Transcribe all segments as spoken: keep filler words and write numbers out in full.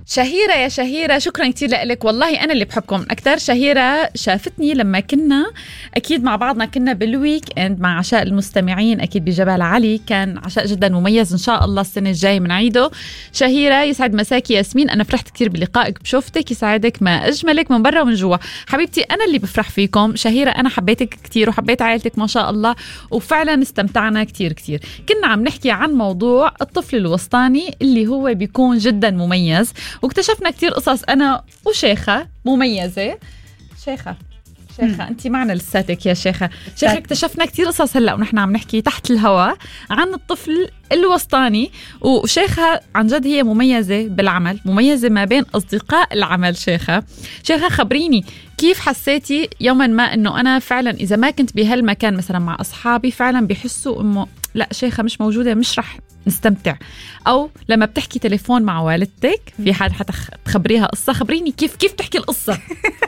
شهيرة يا شهيرة، شكرا كتير لك. والله أنا اللي بحبكم أكتر. شهيرة شافتني لما كنا أكيد مع بعضنا، كنا بالويك اند مع عشاء المستمعين أكيد بجبل علي، كان عشاء جدا مميز، إن شاء الله السنة الجاي من عيده. شهيرة يسعد مساكي ياسمين، أنا فرحت كتير بلقائك بشوفتك، يسعدك ما أجملك من برا ومن جوا. حبيبتي أنا اللي بفرح فيكم. شهيرة أنا حبيتك كتير وحبيت عائلتك ما شاء الله، وفعلا استمتعنا كتير كتير. كنا عم نحكي عن موضوع الطفل الوسطاني اللي هو بيكون جدا مميز، واكتشفنا كتير قصص أنا وشيخة مميزة. شيخة شيخة أنت معنا لساتك يا شيخة. شيخة اكتشفنا كتير قصص هلأ ونحن عم نحكي تحت الهواء عن الطفل الوسطاني، وشيخة عن جد هي مميزة بالعمل، مميزة ما بين أصدقاء العمل. شيخة شيخة خبريني كيف حسيتي يوما ما أنه أنا فعلا إذا ما كنت بهالمكان مثلا مع أصحابي فعلا بيحسوا أنه لا شيخة مش موجودة مش رح نستمتع، أو لما بتحكي تليفون مع والدتك في حال حتخبريها قصة، خبريني كيف كيف تحكي القصة.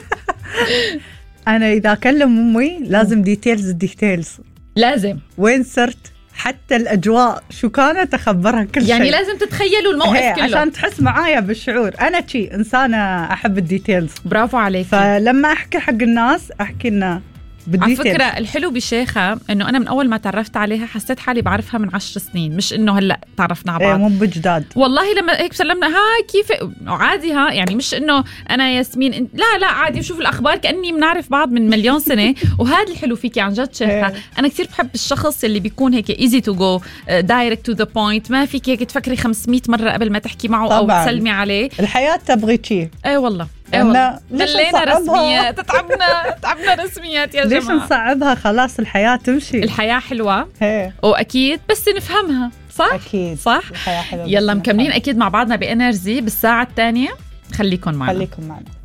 أنا إذا أكلم أمي لازم ديتيلز ديتيلز لازم وين صرت حتى الأجواء شو كانت أخبرها كل شيء، يعني لازم تتخيلوا الموقف كله عشان تحس معايا بالشعور. أنا شي إنسانة أحب الديتيلز. برافو عليك. فلما أحكي حق الناس أحكي لنا على فكرة الحلو بشيخة إنه أنا من أول ما تعرفت عليها حسيت حالي بعرفها من عشر سنين، مش إنه هلأ تعرفنا على بعض. إيه مو بجداد والله لما هيك سلمنا هاي كيف عادي، ها يعني مش إنه أنا ياسمين إن... لا لا عادي وشوف الأخبار كأني بنعرف بعض من مليون سنة. وهذا الحلو فيكي عن جد شيخة. أنا كتير بحب الشخص اللي بيكون هيك easy to go direct to the point، ما فيك هيك تفكري خمسمية مرة قبل ما تحكي معه طبعاً. أو تسلمي عليه. الحياة تبغي شيء. إيه والله احنا ملينا رسميات، تعبنا تعبنا رسميات يا جماعة. ليش نصعبها؟ خلاص الحياة تمشي، الحياة حلوة هي. وأكيد بس نفهمها صح؟ أكيد صح؟ الحياة حلوة. يلا مكملين أكيد مع بعضنا بإنرجي بالساعة الثانية، خليكن معنا خليكم معنا.